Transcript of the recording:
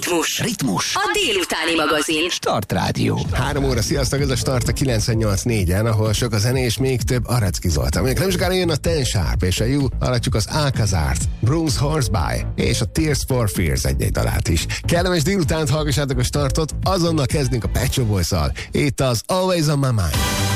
Ritmus. A délutáni magazin. Start Rádió. 3 óra, sziasztok, ez a Start a 98.4-en, ahol sok a zene és még több Arecki Zoltán. Még nem sokára jön a Ten Sharp és a You, hallgatjuk az Alcazart, Bruce Horsby és a Tears for Fears egy dalát is. Kellemes délutánt, hallgassátok a Startot, azonnal kezdünk a Pet Shop Boys-szal. Itt az Always on My Mind.